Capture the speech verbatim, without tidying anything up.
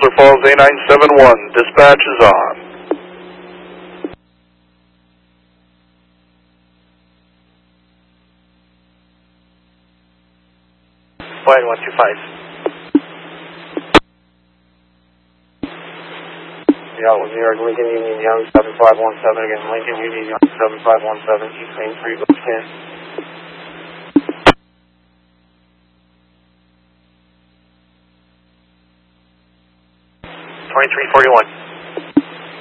Whistler Falls A nine seven one, dispatch is on. Flight one two five. Yeah, New York, Lincoln Union Young, seven five one seven again, Lincoln Union Young, seven five one seven, East Main three, go ten. twenty-three forty-one.